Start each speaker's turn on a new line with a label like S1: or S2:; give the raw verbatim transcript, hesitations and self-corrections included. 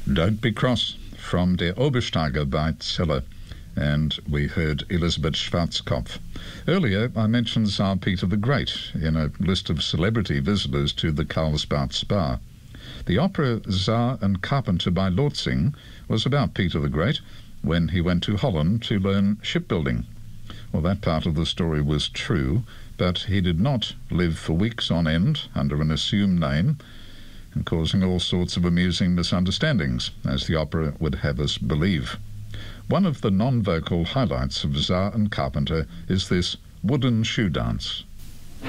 S1: Don't Be Cross from Der Obersteiger by Zeller, and we heard Elisabeth Schwarzkopf. Earlier I mentioned Tsar Peter the Great in a list of celebrity visitors to the Karlsbad Spa. The opera Czar and Carpenter by Lortzing was about Peter the Great when he went to Holland to learn shipbuilding. Well, that part of the story was true, but he did not live for weeks on end under an assumed name, and causing all sorts of amusing misunderstandings, as the opera would have us believe. One of the non-vocal highlights of Czar and Carpenter is this wooden shoe dance.